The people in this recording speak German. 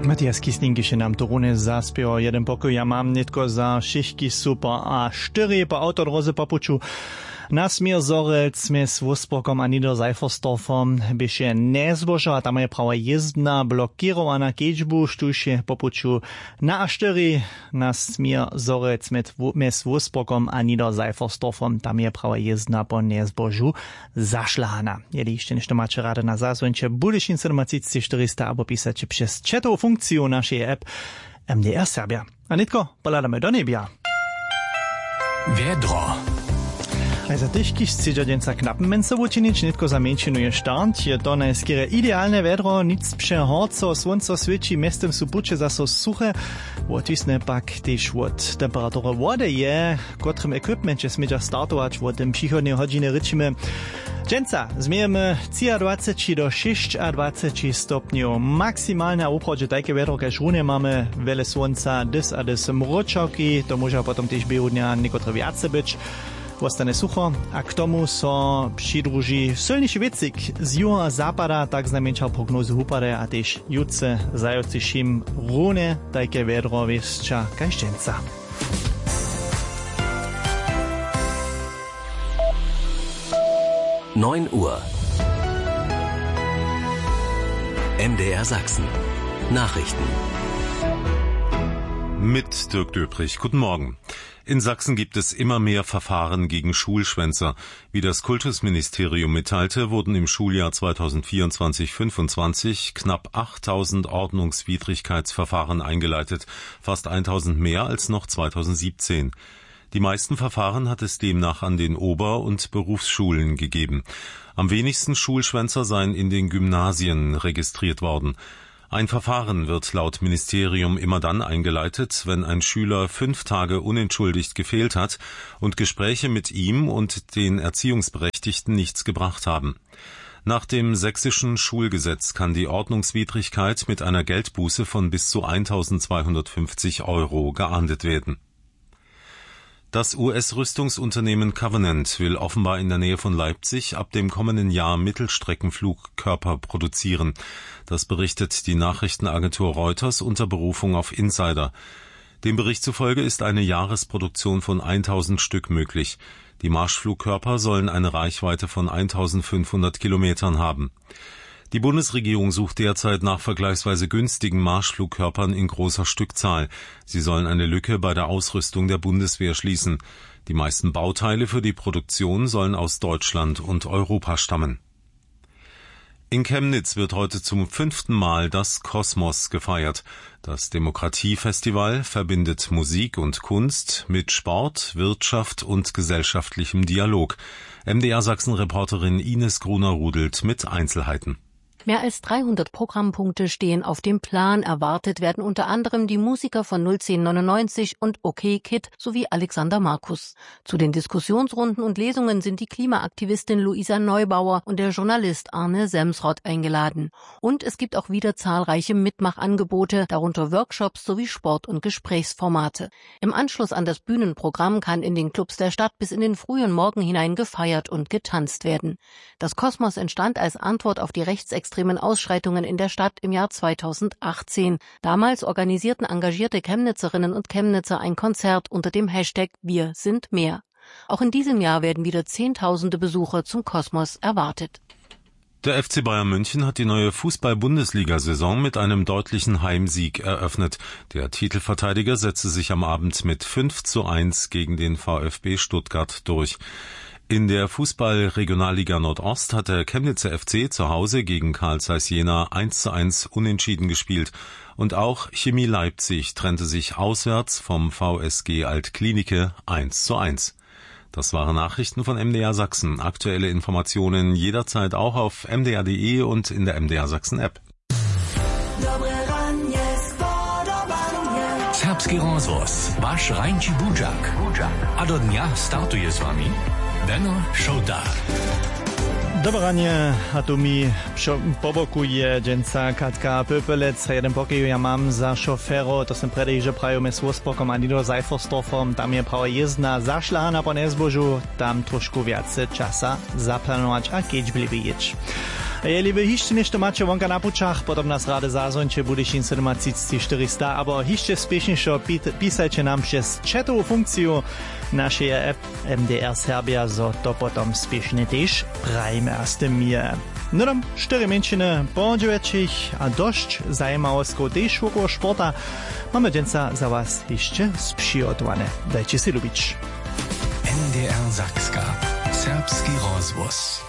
Matthias Kislingiš nam to rune zaspieval. Jeden pokoj ja mám netko za šišky super a 4 po autodroze papuču. Nasmier Zorec sme s Wusporkom a Niederseifersdorfom byše nezbožo a tam je prawa jezdna blokirovaná keďžbu štuše popuču na A4. Nasmier Zorec sme s Wusporkom a Niederseifersdorfom tam je prawa jezdna po nezbožu zašľahaná. Jeli ešte nešto máte rada na zázvonče, budeš informaciť 400 abo písať přes chatovú funkciu našej app MDR Serbia. A nitko, poladame do nebia. Vedro. Za tyžkých scidžadenca knappen mensa učinič, netko za menšinu je štart. Je to najskýre ideálne vedro, nic pše horco, slunco sviečí, mestem sú puče zaso suche. Odvisne pak tiež od temperatúry vody je, kotrym equipmente smieďa startovať od příchodnej hodiny ryčíme. Dženca, zmiejeme 23 do 26 stopňov. Maximálne v obchode tajke vedro, kaž rune máme veľa slunca, dys a dys mročovky, to môže potom tiež behudňa nekotre viace byť. Ostane sucho a k tomu so přidruží silnejší věcik z juha a západa, tak znamenčal prognozu hupade a tež jutce zajúci šim rúne, tajke vedro viesča každenca. Uhr. MDR Sachsen. Nachrichten. Mit Dirk Döprich. Guten Morgen. In Sachsen gibt es immer mehr Verfahren gegen Schulschwänzer. Wie das Kultusministerium mitteilte, wurden im Schuljahr 2024/25 knapp 8000 Ordnungswidrigkeitsverfahren eingeleitet, fast 1000 mehr als noch 2017. Die meisten Verfahren hat es demnach an den Ober- und Berufsschulen gegeben. Am wenigsten Schulschwänzer seien in den Gymnasien registriert worden. Ein Verfahren wird laut Ministerium immer dann eingeleitet, wenn ein Schüler 5 Tage unentschuldigt gefehlt hat und Gespräche mit ihm und den Erziehungsberechtigten nichts gebracht haben. Nach dem sächsischen Schulgesetz kann die Ordnungswidrigkeit mit einer Geldbuße von bis zu 1.250 € geahndet werden. Das US-Rüstungsunternehmen Covenant will offenbar in der Nähe von Leipzig ab dem kommenden Jahr Mittelstreckenflugkörper produzieren. Das berichtet die Nachrichtenagentur Reuters unter Berufung auf Insider. Dem Bericht zufolge ist eine Jahresproduktion von 1000 Stück möglich. Die Marschflugkörper sollen eine Reichweite von 1500 Kilometern haben. Die Bundesregierung sucht derzeit nach vergleichsweise günstigen Marschflugkörpern in großer Stückzahl. Sie sollen eine Lücke bei der Ausrüstung der Bundeswehr schließen. Die meisten Bauteile für die Produktion sollen aus Deutschland und Europa stammen. In Chemnitz wird heute zum 5. Mal das Kosmos gefeiert. Das Demokratiefestival verbindet Musik und Kunst mit Sport, Wirtschaft und gesellschaftlichem Dialog. MDR Sachsen-Reporterin Ines Gruner-Rudelt mit Einzelheiten. Mehr als 300 Programmpunkte stehen auf dem Plan. Erwartet werden unter anderem die Musiker von 01099 und OK Kid sowie Alexander Markus. Zu den Diskussionsrunden und Lesungen sind die Klimaaktivistin Luisa Neubauer und der Journalist Arne Semsrott eingeladen. Und es gibt auch wieder zahlreiche Mitmachangebote, darunter Workshops sowie Sport- und Gesprächsformate. Im Anschluss an das Bühnenprogramm kann in den Clubs der Stadt bis in den frühen Morgen hinein gefeiert und getanzt werden. Das Kosmos entstand als Antwort auf die rechtsextremen Ausschreitungen in der Stadt im Jahr 2018. Damals organisierten engagierte Chemnitzerinnen und Chemnitzer ein Konzert unter dem Hashtag Wir sind mehr. Auch in diesem Jahr werden wieder Zehntausende Besucher zum Kosmos erwartet. Der FC Bayern München hat die neue Fußball-Bundesliga-Saison mit einem deutlichen Heimsieg eröffnet. Der Titelverteidiger setzte sich am Abend mit 5:1 gegen den VfB Stuttgart durch. In der Fußball-Regionalliga Nordost hat der Chemnitzer FC zu Hause gegen Carl Zeiss Jena 1:1 unentschieden gespielt. Und auch Chemie Leipzig trennte sich auswärts vom VSG Altklinike 1:1. Das waren Nachrichten von MDR Sachsen. Aktuelle Informationen jederzeit auch auf mdr.de und in der MDR Sachsen App. Serbski rozhlas, váš Rajnči Budžak. A do dňa startuje s vami Benno Šolta. Dobranie, a tu mi po boku je dženca Katka Pöpelec. Jeden pokoj ja mám za šoféro, to som predej, že prajome s Wusporkom a Niederseifersdorfom. Tam je prava jezdna zašľahaná po nezbožu, tam trošku viac časa zaplanovať a keď bliby ječ. Jeli wy hišće nešto macie wonka na pučach, potom nas rade zazvonče Budyšin 73400, abo hišće spěšnejšo pisajcie nam przez chatovú funkciu naszej app MDR Serbia, zo to potom spěšne tež prajme a ste mir. No dom, 4 menšiny po 9 a dość zajmawostków tež wokół sporta mamy dżęca za was hišće sprzygotowane. Dajcie si lubić. NDR Sakska. Serbski rozvoz.